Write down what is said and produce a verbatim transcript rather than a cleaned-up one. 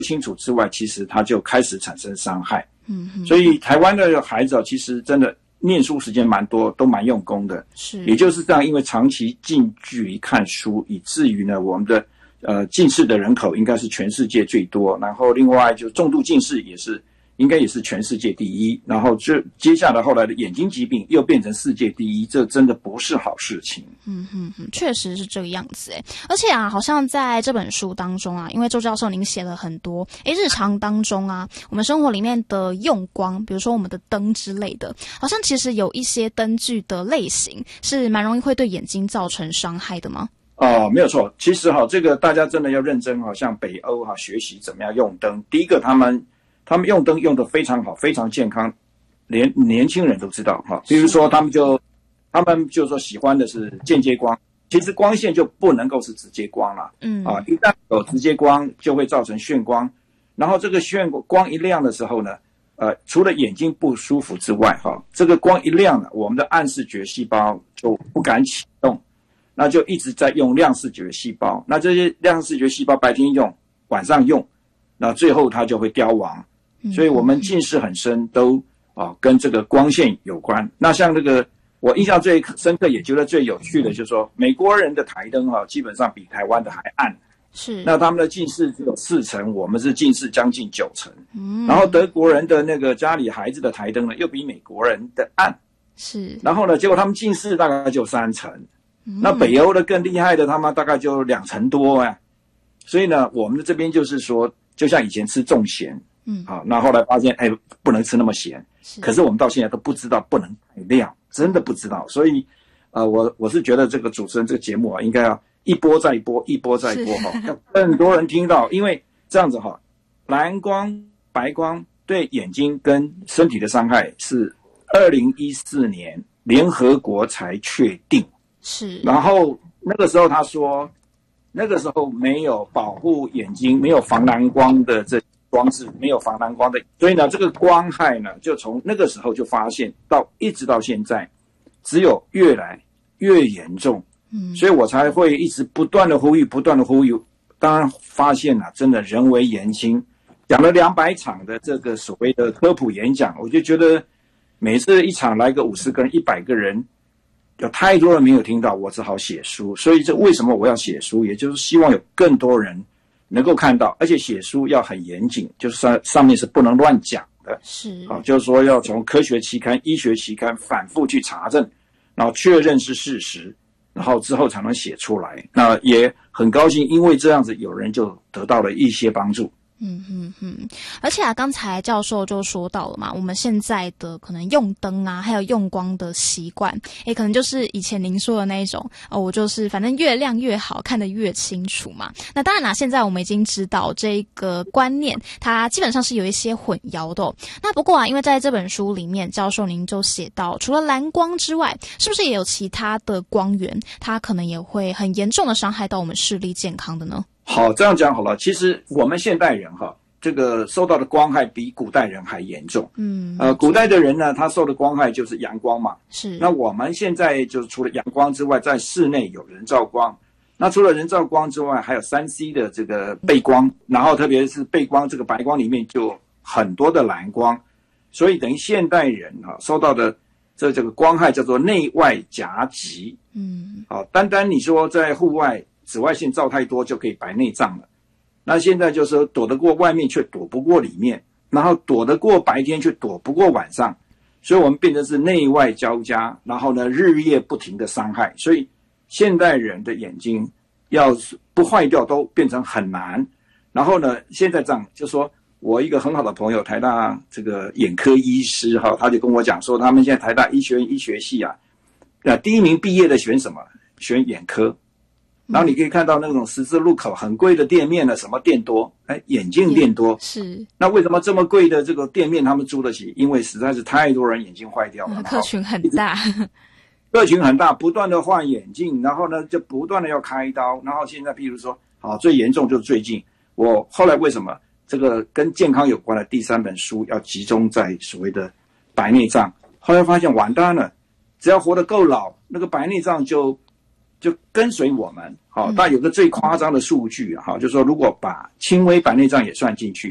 清楚之外，其实它就开始产生伤害。 嗯嗯， 所以台湾的孩子其实真的念书时间蛮多，都蛮用功的。 是， 也就是这样，因为长期近距离看书，以至于呢，我们的呃近视的人口应该是全世界最多。然后另外就重度近视也是。应该也是全世界第一，然后这接下来后来的眼睛疾病又变成世界第一，这真的不是好事情。 嗯哼哼，确实是这个样子诶。而且啊，好像在这本书当中啊，因为周教授您写了很多诶，日常当中啊，我们生活里面的用光，比如说我们的灯之类的，好像其实有一些灯具的类型是蛮容易会对眼睛造成伤害的吗？ 哦，没有错。其实哈，这个大家真的要认真哈，像北欧哈学习怎么样用灯。第一个，他们。他们用灯用得非常好，非常健康，连年轻人都知道哈。比如说，他们就他们就说喜欢的是间接光，其实光线就不能够是直接光了。嗯啊，一旦有直接光，就会造成眩光。然后这个眩光一亮的时候呢，呃，除了眼睛不舒服之外，哈，这个光一亮了，我们的暗视觉细胞就不敢启动，那就一直在用亮视觉细胞。那这些亮视觉细胞白天用，晚上用，那最后它就会凋亡。所以我们近视很深都啊跟这个光线有关。那像这个我印象最深刻也觉得最有趣的就是说，美国人的台灯啊基本上比台湾的还暗， 是。 那他们的近视只有四成，我们是近视将近九成。嗯。然后德国人的那个家里孩子的台灯呢又比美国人的暗， 是。 然后呢，结果他们近视大概就三成。嗯。那北欧的更厉害的，他们大概就两成多啊。所以呢，我们的这边就是说，就像以前吃重咸。嗯，好，那后来发现，哎，不能吃那么咸，是可是我们到现在都不知道不能太亮，真的不知道。所以，呃，我我是觉得这个主持人这个节目啊，应该要一播再播，一播再播哈，要更多人听到，因为这样子哈，蓝光、白光对眼睛跟身体的伤害是二零一四年联合国才确定， 是， 然后那个时候他说，那个时候没有保护眼睛，没有防蓝光的这。装置没有防蓝光的，所以呢，这个光害呢，就从那个时候就发现到一直到现在，只有越来越严重。嗯，所以我才会一直不断的呼吁，不断的呼吁。当然发现了、啊，真的人为言轻，讲了两百场的这个所谓的科普演讲，我就觉得每次一场来个五十个人、一百个人，有太多人没有听到，我只好写书。所以这为什么我要写书，也就是希望有更多人。能够看到，而且写书要很严谨，就是上上面是不能乱讲的， 是啊，就是说要从科学期刊、医学期刊反复去查证，然后确认是事实，然后之后才能写出来。那也很高兴，因为这样子有人就得到了一些帮助。 嗯嗯嗯，而且啊，刚才教授就说到了嘛，我们现在的可能用灯啊，还有用光的习惯，诶，可能就是以前您说的那一种哦，我就是反正越亮越好，看得越清楚嘛。那当然啦，现在我们已经知道这个观念，它基本上是有一些混淆的哦。那不过啊，因为在这本书里面，教授您就写到，除了蓝光之外，是不是也有其他的光源，它可能也会很严重的伤害到我们视力健康的呢？ 好，这样讲好了。其实我们现代人哈，这个受到的光害比古代人还严重。嗯，呃，古代的人呢，他受的光害就是阳光嘛。 是。那我们现在就是除了阳光之外，在室内有人造光。那除了人造光之外，还有 三 C 的这个背光，然后特别是背光这个白光里面就很多的蓝光，所以等于现代人哈受到的这这个光害叫做内外夹击。嗯，好，单单你说在户外。紫外线照太多就可以白内障了，那现在就是说躲得过外面却躲不过里面，然后躲得过白天却躲不过晚上，所以我们变成是内外交加，然后呢日夜不停的伤害，所以现代人的眼睛要不坏掉都变成很难。然后呢，现在这样就说我一个很好的朋友，台大这个眼科医师哈，他就跟我讲说，他们现在台大医学院医学系啊，呃第一名毕业的选什么？选眼科。然后你可以看到那种十字路口很贵的店面呢，什么店多？哎，眼镜店多。 是。那为什么这么贵的这个店面他们租得起？因为实在是太多人眼睛坏掉了， 嗯、客群很大。 客群很大，不断的换眼镜，然后呢就不断的要开刀，然后现在譬如说，好最严重就是最近，我后来为什么这个跟健康有关的第三本书要集中在所谓的白内障？后来发现完蛋了，只要活得够老，那个白内障就就跟随我们。好，但有个最夸张的数据哈，就是说如果把轻微白内障也算进去，